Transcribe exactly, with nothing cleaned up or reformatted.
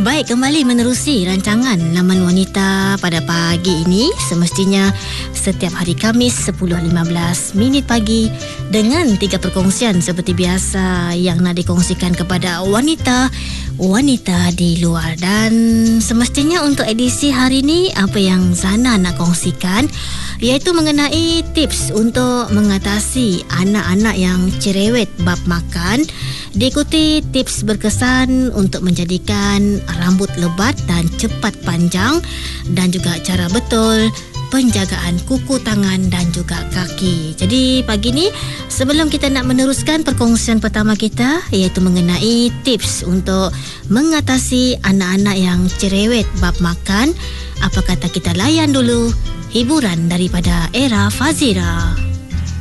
Baik, kembali menerusi rancangan Laman Wanita pada pagi ini. Semestinya setiap hari Khamis sepuluh lima belas minit pagi dengan tiga perkongsian seperti biasa yang nak dikongsikan kepada wanita-wanita di luar. Dan semestinya untuk edisi hari ini, apa yang Zana nak kongsikan iaitu mengenai tips untuk mengatasi anak-anak yang cerewet bab makan. Diikuti tips berkesan untuk menjadikan rambut lebat dan cepat panjang, dan juga cara betul penjagaan kuku tangan dan juga kaki. Jadi pagi ni, sebelum kita nak meneruskan perkongsian pertama kita iaitu mengenai tips untuk mengatasi anak-anak yang cerewet bab makan, apa kata kita layan dulu hiburan daripada Era Fazira.